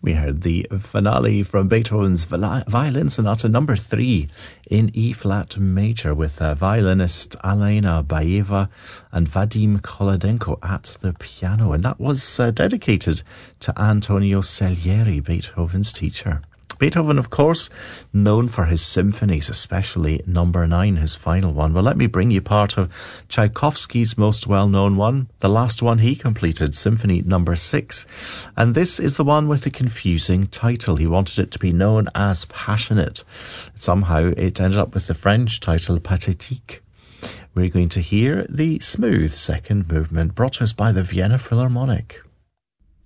We heard the finale from Beethoven's Violin Sonata number 3 in E-flat major with violinist Elena Baeva and Vadim Kolodenko at the piano. And that was dedicated to Antonio Salieri, Beethoven's teacher. Beethoven, of course, known for his symphonies, especially number 9, his final one. Well, let me bring you part of Tchaikovsky's most well-known one, the last one he completed, Symphony number 6. And this is the one with the confusing title. He wanted it to be known as Passionate. Somehow it ended up with the French title Pathétique. We're going to hear the smooth second movement brought to us by the Vienna Philharmonic.